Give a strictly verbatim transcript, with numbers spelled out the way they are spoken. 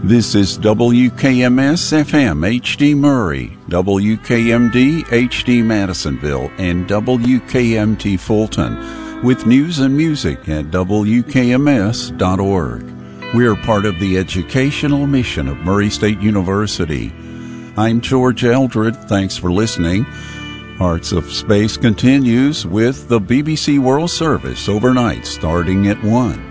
This is W K M S F M H D Murray, W K M D H D Madisonville, and W K M T Fulton, with news and music at W K M S dot org. We are part of the educational mission of Murray State University. I'm George Eldred. Thanks for listening. Hearts of Space continues with the B B C World Service overnight starting at one.